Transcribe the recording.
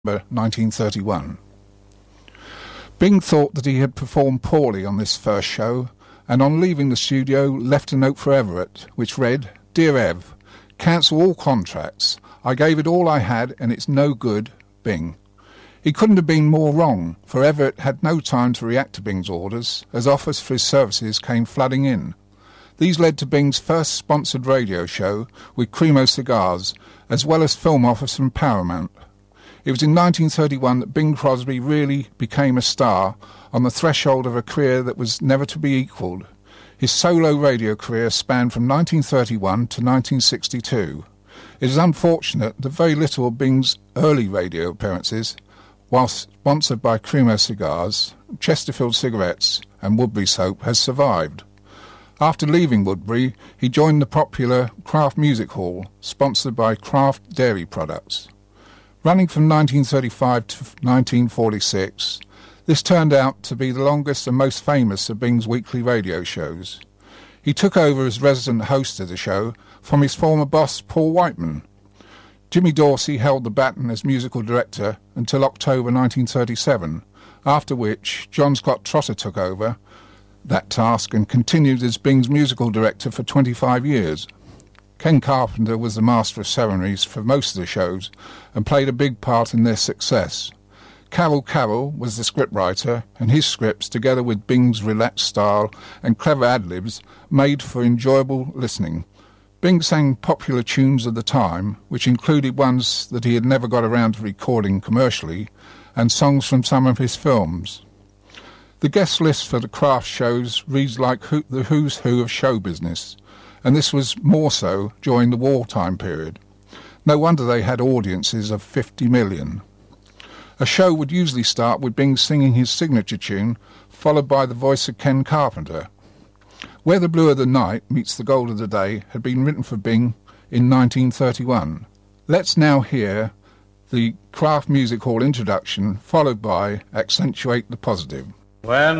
1931. Bing thought that he had performed poorly on this first show, and on leaving the studio left a note for Everett, which read, "Dear Ev, cancel all contracts. I gave it all I had and it's no good, Bing." He couldn't have been more wrong, for Everett had no time to react to Bing's orders, as offers for his services came flooding in. These led to Bing's first sponsored radio show with Cremo Cigars, as well as film offers from Paramount. It was in 1931 that Bing Crosby really became a star, on the threshold of a career that was never to be equalled. His solo radio career spanned from 1931 to 1962. It is unfortunate that very little of Bing's early radio appearances, whilst sponsored by Cremo Cigars, Chesterfield Cigarettes and Woodbury Soap, has survived. After leaving Woodbury, he joined the popular Kraft Music Hall, sponsored by Kraft Dairy Products. Running from 1935 to 1946, this turned out to be the longest and most famous of Bing's weekly radio shows. He took over as resident host of the show from his former boss, Paul Whiteman. Jimmy Dorsey held the baton as musical director until October 1937, after which John Scott Trotter took over that task and continued as Bing's musical director for 25 years. Ken Carpenter was the master of ceremonies for most of the shows and played a big part in their success. Carol Carroll was the scriptwriter, and his scripts, together with Bing's relaxed style and clever ad-libs, made for enjoyable listening. Bing sang popular tunes of the time, which included ones that he had never got around to recording commercially, and songs from some of his films. The guest list for the Kraft shows reads like the who's who of show business, and this was more so during the wartime period. No wonder they had audiences of 50 million. A show would usually start with Bing singing his signature tune, followed by the voice of Ken Carpenter. Where the Blue of the Night Meets the Gold of the Day had been written for Bing in 1931. Let's now hear the Kraft Music Hall introduction, followed by Accentuate the Positive. When